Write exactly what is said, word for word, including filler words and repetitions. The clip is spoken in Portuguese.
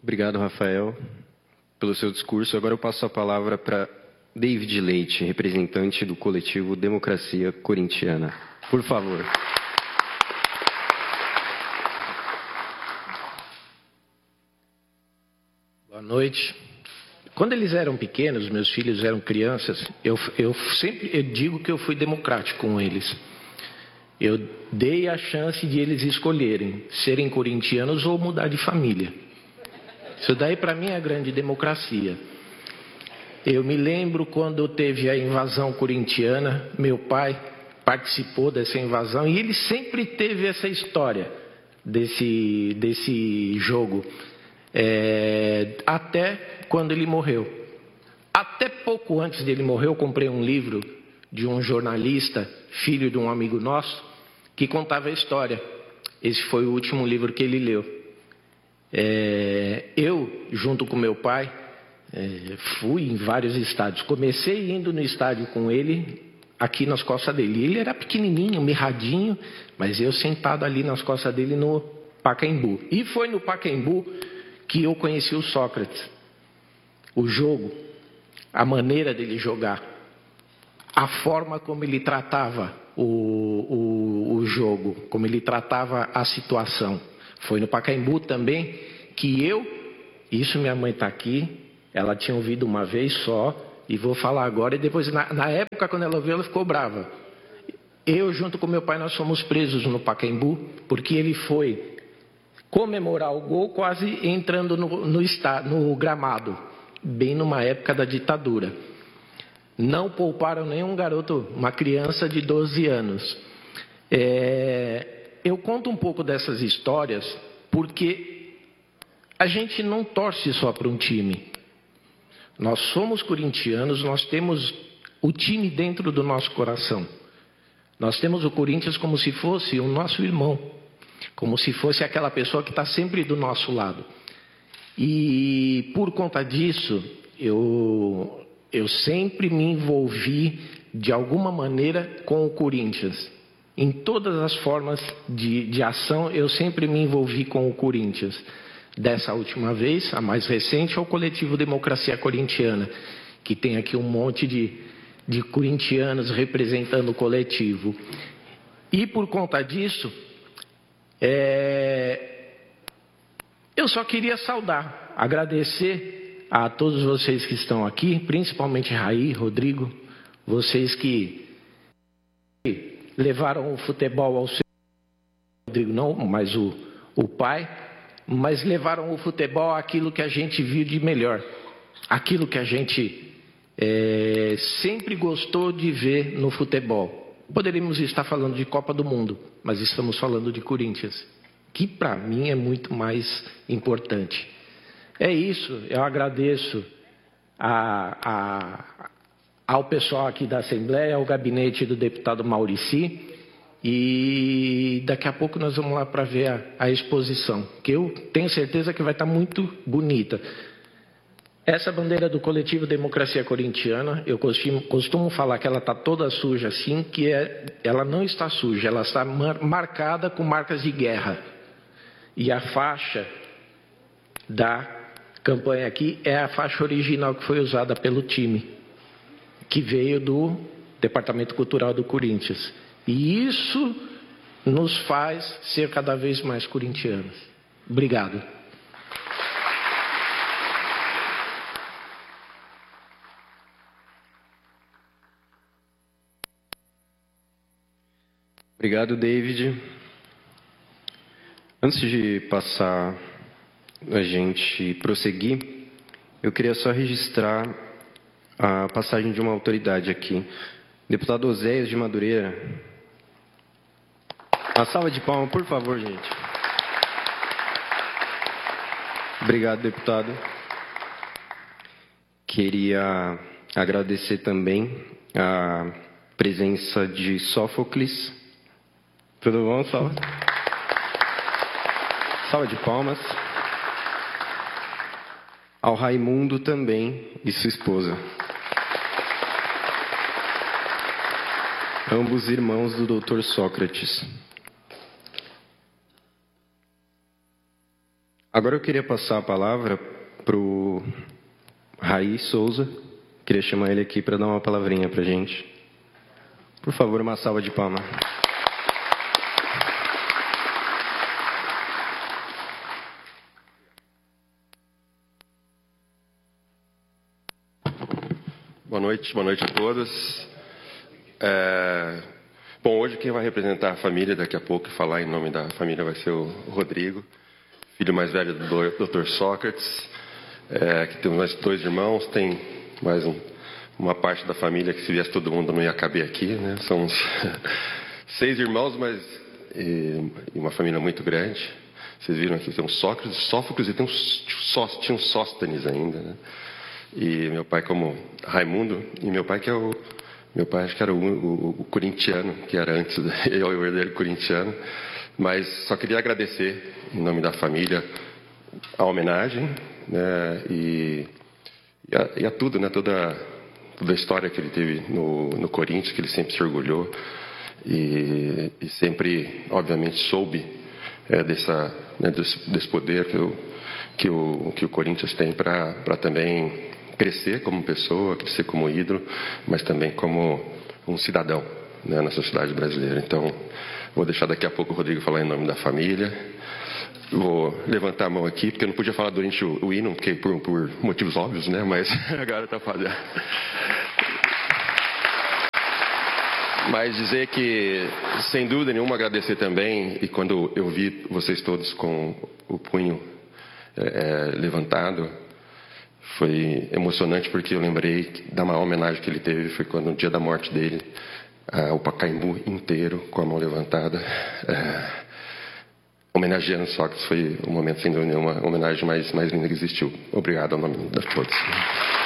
Obrigado, Rafael, pelo seu discurso. Agora eu passo a palavra para David Leite, representante do coletivo Democracia Corintiana. Por favor. Boa noite. Quando eles eram pequenos, meus filhos eram crianças, eu, eu sempre eu digo que eu fui democrático com eles. Eu dei a chance de eles escolherem serem corintianos ou mudar de família. Isso daí para mim é a grande democracia. Eu me lembro quando teve a invasão corintiana, meu pai participou dessa invasão e ele sempre teve essa história desse, desse jogo, é, até quando ele morreu. Até pouco antes dele morrer, eu comprei um livro de um jornalista, filho de um amigo nosso, que contava a história. Esse foi o último livro que ele leu. É, eu, junto com meu pai, é, fui em vários estádios. Comecei indo no estádio com ele, aqui nas costas dele. Ele era pequenininho, mirradinho, mas eu sentado ali nas costas dele no Pacaembu. E foi no Pacaembu que eu conheci o Sócrates. O jogo, a maneira dele jogar, a forma como ele tratava o, o, o jogo, como ele tratava a situação. Foi no Pacaembu também que eu, isso minha mãe está aqui, ela tinha ouvido uma vez só, e vou falar agora, e depois, na, na época, quando ela ouviu, ela ficou brava. Eu, junto com meu pai, nós fomos presos no Pacaembu, porque ele foi comemorar o gol quase entrando no, no, estado, no gramado, bem numa época da ditadura. Não pouparam nenhum garoto, uma criança de doze anos. É, eu conto um pouco dessas histórias porque a gente não torce só para um time. Nós somos corintianos, nós temos o time dentro do nosso coração. Nós temos o Corinthians como se fosse o nosso irmão, como se fosse aquela pessoa que está sempre do nosso lado. E por conta disso, eu, eu sempre me envolvi de alguma maneira com o Corinthians. Em todas as formas de, de ação, eu sempre me envolvi com o Corinthians. Dessa última vez, a mais recente, é o coletivo Democracia Corintiana, que tem aqui um monte de, de corintianos representando o coletivo. E por conta disso, é... eu só queria saudar, agradecer a todos vocês que estão aqui, principalmente Raí, Rodrigo, vocês que levaram o futebol ao seu... Rodrigo não, mas o, o pai, mas levaram o futebol àquilo que a gente viu de melhor, aquilo que a gente é, sempre gostou de ver no futebol. Poderíamos estar falando de Copa do Mundo, mas estamos falando de Corinthians, que para mim é muito mais importante. É isso, eu agradeço a, a, ao pessoal aqui da Assembleia, ao gabinete do deputado Maurici, e daqui a pouco nós vamos lá para ver a, a exposição, que eu tenho certeza que vai estar muito bonita. Essa bandeira do coletivo Democracia Corintiana, eu costumo, costumo falar que ela está toda suja assim, que é, ela não está suja, ela está mar, marcada com marcas de guerra. E a faixa da campanha aqui é a faixa original que foi usada pelo time, que veio do Departamento Cultural do Corinthians. E isso nos faz ser cada vez mais corintianos. Obrigado. Obrigado, David. Antes de passar a gente prosseguir, eu queria só registrar a passagem de uma autoridade aqui. Deputado Oséias de Madureira. Uma salva de palmas, por favor, gente. Obrigado, deputado. Queria agradecer também a presença de Sófocles. Tudo bom, salva? Salva de palmas. Ao Raimundo também e sua esposa. Ambos irmãos do doutor Sócrates. Agora eu queria passar a palavra para o Raí Souza. Queria chamar ele aqui para dar uma palavrinha para a gente. Por favor, uma salva de palmas. Boa noite, boa noite a todos. É... Bom, hoje quem vai representar a família daqui a pouco e falar em nome da família vai ser o Rodrigo, filho mais velho do doutor Sócrates, é, que tem mais dois irmãos, tem mais um, uma parte da família que se viesse todo mundo não ia caber aqui, né? São uns seis irmãos, mas e, e uma família muito grande. Vocês viram aqui, tem um Sócrates, Sófocles e tem um, só, tinha um Sóstenes ainda, né? E meu pai como Raimundo, e meu pai que é o... Meu pai acho que era o, o, o corintiano, que era antes, eu e o herdeiro corintiano. Mas só queria agradecer, em nome da família, a homenagem, né, e, e, a, e a tudo, né, toda, toda a história que ele teve no, no Corinthians, que ele sempre se orgulhou. E, e sempre, obviamente, soube é, dessa, né, desse, desse poder que, eu, que, o, que o Corinthians tem para também crescer como pessoa, crescer como ídolo, mas também como um cidadão, né, na sociedade brasileira. Então, vou deixar daqui a pouco o Rodrigo falar em nome da família. Vou levantar a mão aqui, porque eu não podia falar durante o, o hino, porque por, por motivos óbvios, né? Mas agora está fazendo. Mas dizer que, sem dúvida nenhuma, agradecer também, e quando eu vi vocês todos com o punho é, levantado, foi emocionante, porque eu lembrei da maior homenagem que ele teve, foi quando no dia da morte dele, ah, o Pacaembu inteiro com a mão levantada, ah, homenageando Sócrates. Foi um momento, sem dúvida nenhuma, a homenagem mais, mais linda que existiu. Obrigado ao nome de todos.